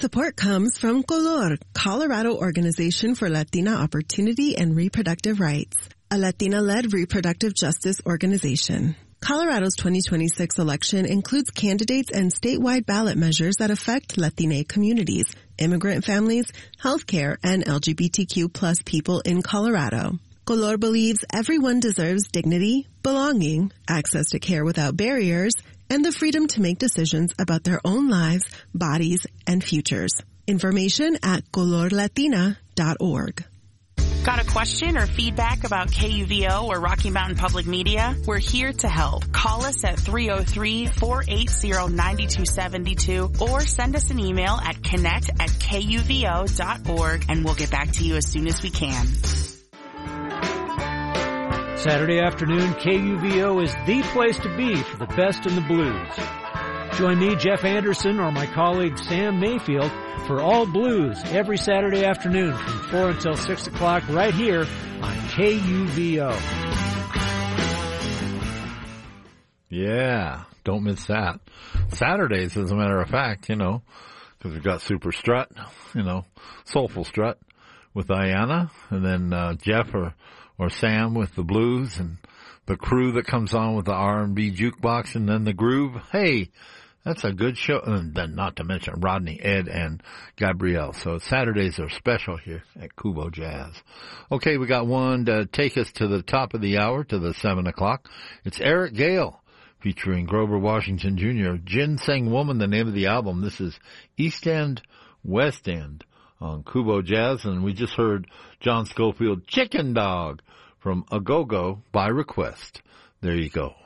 Support comes from Color, Colorado Organization for Latina Opportunity and Reproductive Rights, a Latina-led reproductive justice organization. Colorado's 2026 election includes candidates and statewide ballot measures that affect Latina communities, immigrant families, healthcare, and LGBTQ plus people in Colorado. Color believes everyone deserves dignity, belonging, access to care without barriers, and the freedom to make decisions about their own lives, bodies, and futures. Information at colorlatina.org. Got a question or feedback about KUVO or Rocky Mountain Public Media? We're here to help. Call us at 303-480-9272 or send us an email at connect@kuvo.org and we'll get back to you as soon as we can. Saturday afternoon, KUVO is the place to be for the best in the blues. Join me, Jeff Anderson, or my colleague Sam Mayfield for All Blues every Saturday afternoon from 4 until 6 o'clock right here on KUVO. Yeah, don't miss that. Saturdays, as a matter of fact, because we've got Super Strut, Soulful Strut with Ayanna, and then Jeff or Sam with the blues, and the crew that comes on with the R&B jukebox, and then the groove. Hey, that's a good show. And then not to mention Rodney, Ed, and Gabrielle. So Saturdays are special here at Kubo Jazz. Okay, we got one to take us to the top of the hour, to the 7 o'clock. It's Eric Gale featuring Grover Washington Jr. Ginseng Woman, the name of the album. This is East End, West End on Kubo Jazz. And we just heard John Scofield, Chicken Dog, from A Go-Go by request. There you go.